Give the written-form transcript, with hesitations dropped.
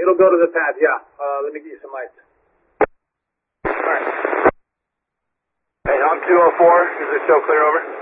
It'll go to the pad, yeah. Let me get you some lights. Alright. Hey, Hawk 204, is it still clear over?